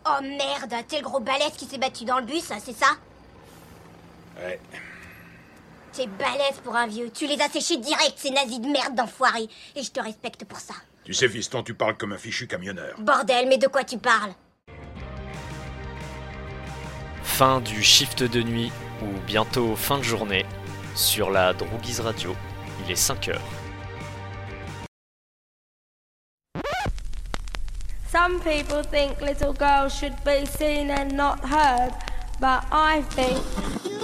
Oh merde, t'es le gros balèze qui s'est battu dans le bus, c'est ça? Ouais. T'es balèze pour un vieux. Tu les as séchés direct, ces nazis de merde d'enfoirés. Et je te respecte pour ça. Tu sais, fiston, tu parles comme un fichu camionneur. Bordel, mais de quoi tu parles? Fin du shift de nuit, ou bientôt fin de journée, sur la Droguise Radio. Il est 5h. Some people think little girls should be seen and not heard, but I think